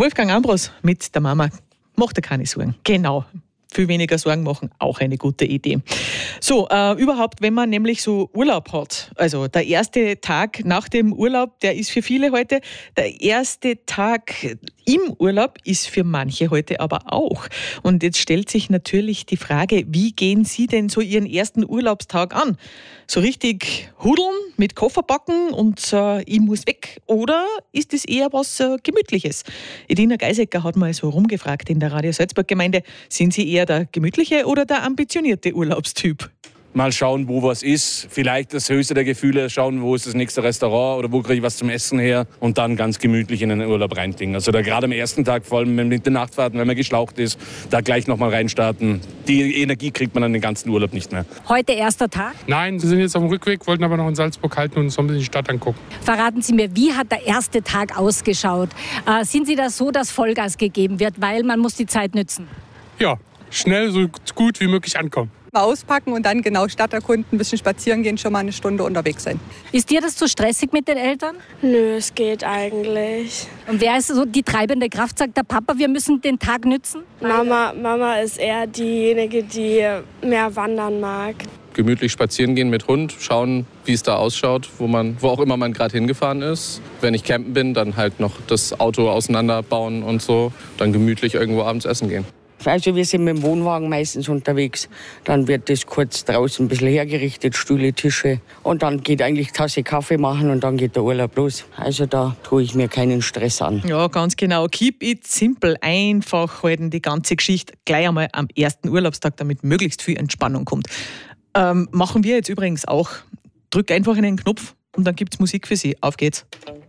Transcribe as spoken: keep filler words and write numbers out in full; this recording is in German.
Wolfgang Ambros mit der Mama. Macht dir keine Sorgen. Genau. Viel weniger Sorgen machen, auch eine gute Idee. So, äh, überhaupt, wenn man nämlich so Urlaub hat, also der erste Tag nach dem Urlaub, der ist für viele heute, der erste Tag im Urlaub ist für manche heute aber auch. Und jetzt stellt sich natürlich die Frage, wie gehen Sie denn so Ihren ersten Urlaubstag an? So richtig hudeln, mit Koffer packen und äh, ich muss weg? Oder ist es eher was äh, Gemütliches? Edina Geisecker hat mal so rumgefragt in der Radio Salzburg Gemeinde, sind Sie eher der gemütliche oder der ambitionierte Urlaubstyp? Mal schauen, wo was ist. Vielleicht das höchste der Gefühle, schauen, wo ist das nächste Restaurant oder wo kriege ich was zum Essen her und dann ganz gemütlich in den Urlaub reindingen. Also da gerade am ersten Tag, vor allem mit den Nachtfahrten, wenn man geschlaucht ist, da gleich nochmal reinstarten. Die Energie kriegt man dann den ganzen Urlaub nicht mehr. Heute erster Tag? Nein, wir sind jetzt auf dem Rückweg, wollten aber noch in Salzburg halten und uns ein bisschen die Stadt angucken. Verraten Sie mir, wie hat der erste Tag ausgeschaut? Äh, sind Sie da so, dass Vollgas gegeben wird, weil man muss die Zeit nützen? Ja, schnell, so gut wie möglich ankommen. Auspacken und dann genau Stadt erkunden, ein bisschen spazieren gehen, schon mal eine Stunde unterwegs sein. Ist dir das zu stressig mit den Eltern? Nö, es geht eigentlich. Und wer ist so die treibende Kraft? Sagt der Papa, wir müssen den Tag nützen? Mama, Mama ist eher diejenige, die mehr wandern mag. Gemütlich spazieren gehen mit Hund, schauen, wie es da ausschaut, wo man, wo auch immer man gerade hingefahren ist. Wenn ich campen bin, dann halt noch das Auto auseinanderbauen und so, dann gemütlich irgendwo abends essen gehen. Also wir sind mit dem Wohnwagen meistens unterwegs. Dann wird das kurz draußen ein bisschen hergerichtet, Stühle, Tische. Und dann geht eigentlich Tasse Kaffee machen und dann geht der Urlaub los. Also da tue ich mir keinen Stress an. Ja, ganz genau. Keep it simple. Einfach halten die ganze Geschichte gleich einmal am ersten Urlaubstag, damit möglichst viel Entspannung kommt. Ähm, machen wir jetzt übrigens auch. Drück einfach in den Knopf und dann gibt's Musik für Sie. Auf geht's.